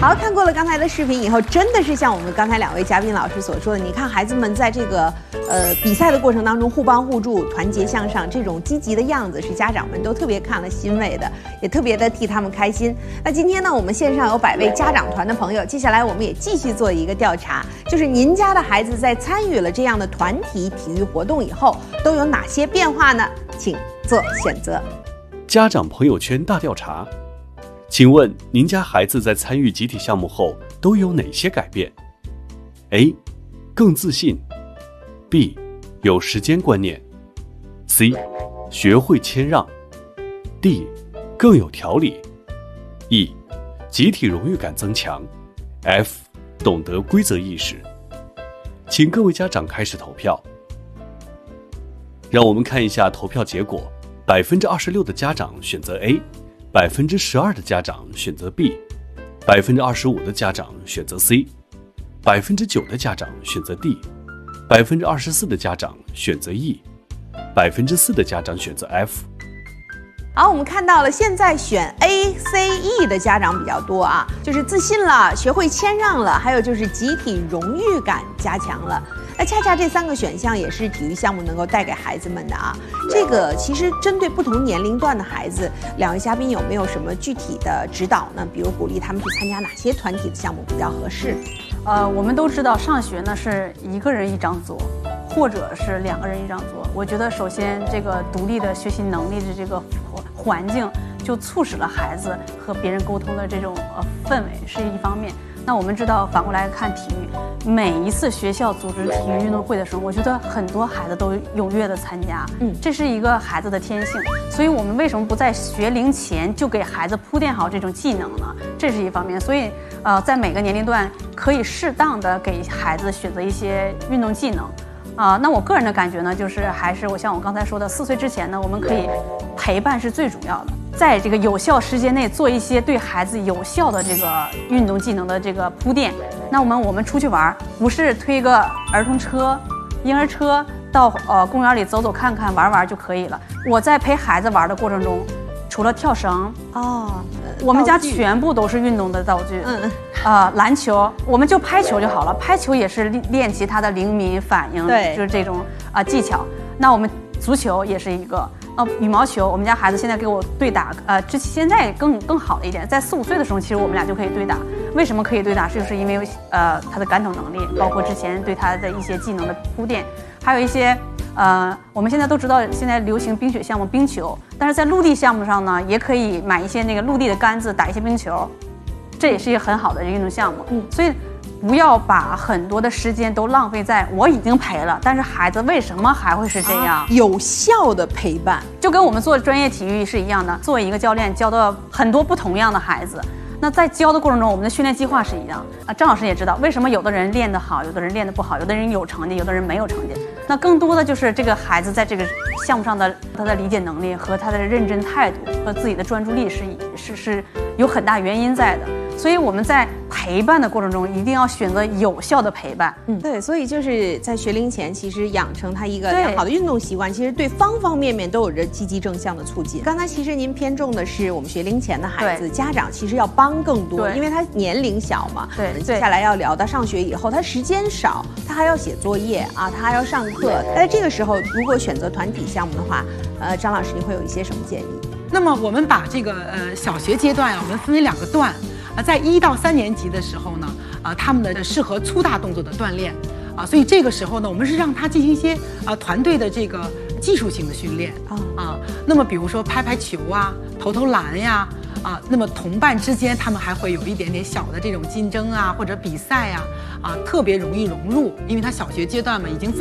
好，看过了刚才的视频以后，真的是像我们刚才2位嘉宾老师所说的，你看孩子们在这个比赛的过程当中互帮互助、团结向上，这种积极的样子是家长们都特别看了欣慰的，也特别的替他们开心。那今天呢，我们线上有100位家长团的朋友，接下来我们也继续做一个调查，就是您家的孩子在参与了这样的团体体育活动以后，都有哪些变化呢？请做选择。 家长朋友圈大调查。请问您家孩子在参与集体项目后都有哪些改变 ？A. 更自信 B. 有时间观念 C. 学会谦让 D. 更有条理 E. 集体荣誉感增强 F. 懂得规则意识。请各位家长开始投票。让我们看一下投票结果，26%的家长选择 A，12% 的家长选择 B，25% 的家长选择 C，9% 的家长选择 D，24% 的家长选择 E，4% 的家长选择 F。 好，我们看到了，现在选 A、C、E 的家长比较多啊，就是自信了，学会谦让了，还有就是集体荣誉感加强了。那恰恰这3个选项也是体育项目能够带给孩子们的啊。这个其实针对不同年龄段的孩子，2位嘉宾有没有什么具体的指导呢？比如鼓励他们去参加哪些团体的项目比较合适？ 我们都知道上学呢是1个人1张桌，或者是2个人1张桌。我觉得首先这个独立的学习能力的这个环境，就促使了孩子和别人沟通的这种氛围是一方面。那我们知道，反过来看体育，每一次学校组织体育运动会的时候，我觉得很多孩子都踊跃的参加，这是一个孩子的天性。所以我们为什么不在学龄前就给孩子铺垫好这种技能呢？这是一方面。所以在每个年龄段可以适当的给孩子选择一些运动技能。那我个人的感觉呢，就是还是像我刚才说的，4岁之前呢，我们可以陪伴是最主要的，在这个有效时间内做一些对孩子有效的这个运动技能的这个铺垫。那我们出去玩，不是推个儿童车、婴儿车到公园里走走看看玩玩就可以了。我在陪孩子玩的过程中，除了跳绳我们家全部都是运动的道具。篮球我们就拍球就好了，拍球也是练习他的灵敏反应，对，就是这种技巧。那我们足球也是一个，羽毛球我们家孩子现在给我对打，现在更好了一点，在4、5岁的时候，其实我们俩就可以对打。为什么可以对打？就是因为他的感统能力，包括之前对他的一些技能的铺垫，还有一些我们现在都知道，现在流行冰雪项目冰球，但是在陆地项目上呢，也可以买一些那个陆地的杆子打一些冰球。这也是一个很好的运动项目，所以不要把很多的时间都浪费在我已经陪了，但是孩子为什么还会是这样？ 有效的陪伴， 就跟我们做专业体育是一样的。作为一个教练，教到很多不同样的孩子，那在教的过程中，我们的训练计划是一样张老师也知道，为什么有的人练得好，有的人练得不好，有的人有成绩，有的人没有成绩。那更多的就是这个孩子在这个项目上的他的理解能力和他的认真态度和自己的专注力是有很大原因在的。所以我们在陪伴的过程中，一定要选择有效的陪伴。 对，所以就是在学龄前，其实养成他一个良好的运动习惯，其实对方方面面都有着积极正向的促进。刚才其实您偏重的是我们学龄前的孩子，家长其实要帮更多，因为他年龄小嘛。对，接下来要聊到上学以后，他时间少，他还要写作业他还要上课。在这个时候，如果选择团体项目的话，张老师你会有一些什么建议？ 那么我们把这个小学阶段我们分为2个段。在1到3年级的时候呢，他们的适合粗大动作的锻炼所以这个时候呢，我们是让他进行一些团队的这个技术性的训练那么比如说拍拍球投篮呀那么同伴之间他们还会有一点点小的这种竞争或者比赛特别容易融入，因为他小学阶段嘛已经